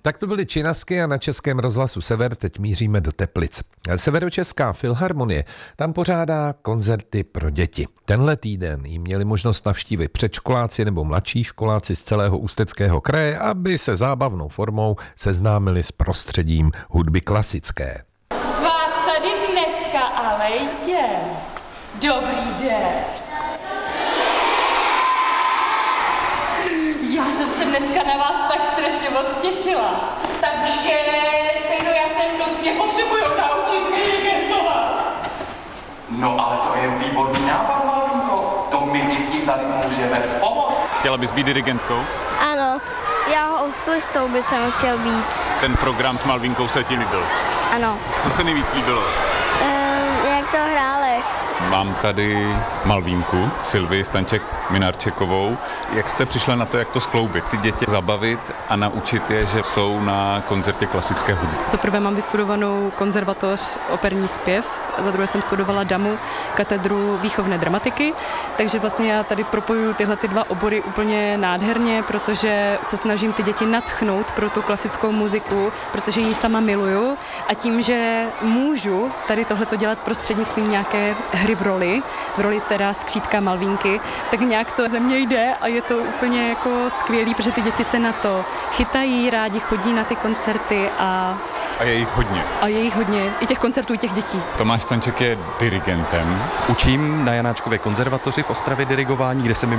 Tak to byly Činasky a na Českém rozhlasu Sever teď míříme do Teplic. Severočeská filharmonie tam pořádá koncerty pro děti. Tenhle týden jí měli možnost navštívit předškoláci nebo mladší školáci z celého Ústeckého kraje, aby se zábavnou formou seznámili s prostředím hudby klasické. Vás tady dneska ale je. Dobrý den. Já jsem se dneska na vás tak strašně moc těšila. Takže stejno já jsem nutně potřebuju naučit dirigentovat. No ale to je výborný nápad, Malvinko. To my ti s tím tady můžeme pomoct. Chtěla bys být dirigentkou? Ano, já houslistou by jsem chtěl být. Ten program s Malvinkou se ti líbil? Ano. Co se nejvíc líbilo? Jak to hráli? Mám tady Malvínku, Sylvii Stanček-Minarčekovou. Jak jste přišla na to, jak to skloubit? Ty děti zabavit a naučit je, že jsou na koncertě klasické hudby. Za prvé mám vystudovanou konzervatoř operní zpěv, za druhé jsem studovala DAMu, katedru výchovné dramatiky, takže vlastně já tady propojuju tyhle dva obory úplně nádherně, protože se snažím ty děti nadchnout pro tu klasickou muziku, protože ji sama miluju a tím, že můžu tady tohleto dělat prostřednictvím nějaké hry v roli teda skřídka Malvínky, tak nějak to ze mě jde a je to úplně jako skvělý, protože ty děti se na to chytají, rádi chodí na ty koncerty a je jich hodně. A je jich hodně, i těch koncertů, i těch dětí. Tomáš Stanček je dirigentem. Učím na Janáčkově konzervatoři v Ostravě dirigování, kde se mi